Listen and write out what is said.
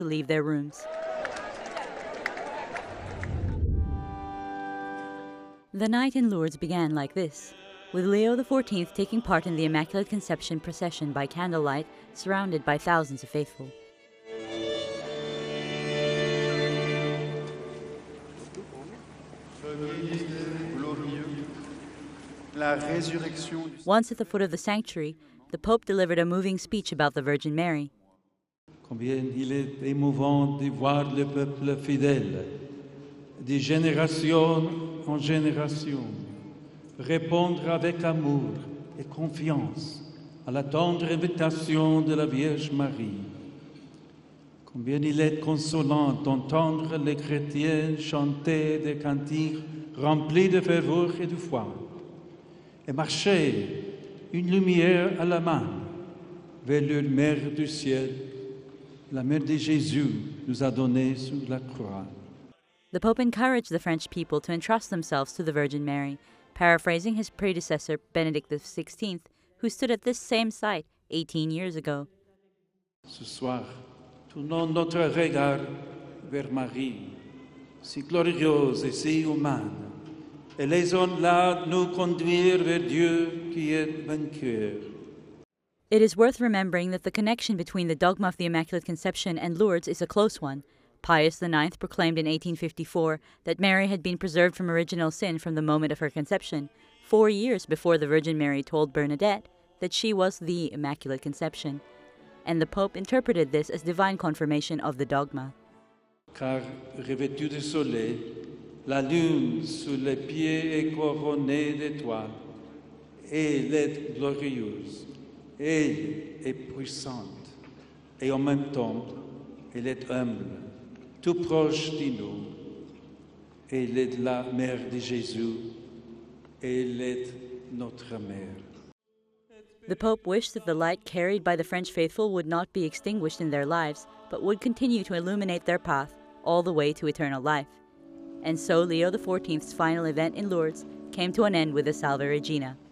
to leave their rooms. The night in Lourdes began like this, with Leo XIV taking part in the Immaculate Conception procession by candlelight, surrounded by thousands of faithful. Once at the foot of the sanctuary, the Pope delivered a moving speech about the Virgin Mary. Combien il est émouvant de voir le peuple fidèle, de génération en génération, répondre avec amour et confiance à la tendre invitation de la Vierge Marie. Combien il est consolant d'entendre les chrétiens chanter des cantiques remplis de ferveur et de foi, et marcher une lumière à la main vers leur Mère du ciel, la Mère de Jésus nous a donné sur la croix. The Pope encouraged the French people to entrust themselves to the Virgin Mary, paraphrasing his predecessor, Benedict XVI, who stood at this same site 18 years ago. Ce soir, tournons notre regard vers Marie, si glorieuse et si humaine, et laissons-la nous conduire vers Dieu qui est vainqueur. It is worth remembering that the connection between the dogma of the Immaculate Conception and Lourdes is a close one. Pius IX proclaimed in 1854 that Mary had been preserved from original sin from the moment of her conception, 4 years before the Virgin Mary told Bernadette that she was the Immaculate Conception. And the Pope interpreted this as divine confirmation of the dogma. Car revêtue de soleil, la lune sous les pieds est couronnée d'étoiles. Elle est glorieuse, elle est puissante, et en même temps, elle est humble, tout proche de nous. Elle est la Mère de Jésus, elle est notre Mère. The Pope wished that the light carried by the French faithful would not be extinguished in their lives, but would continue to illuminate their path all the way to eternal life. And so Leo XIV's final event in Lourdes came to an end with the Salve Regina.